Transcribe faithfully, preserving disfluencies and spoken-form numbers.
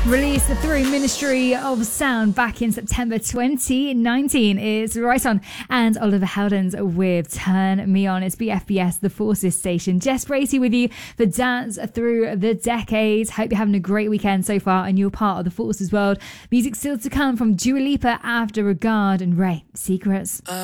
Released through Ministry of Sound back in September twenty nineteen is Right On and Oliver Heldens with Turn Me On. It's B F B S, the Forces station. Jess Bracey with you for Dance Through the Decades. Hope you're having a great weekend so far and you're part of the Forces world. Music still to come from Dua Lipa, After Regard, and Ray, Secrets. Uh-